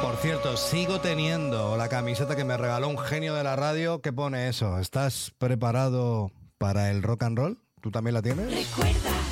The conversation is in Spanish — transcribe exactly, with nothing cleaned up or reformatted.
Por cierto, sigo teniendo la camiseta que me regaló un genio de la radio que pone eso. ¿Estás preparado para el rock and roll? ¿Tú también la tienes? Recuerda,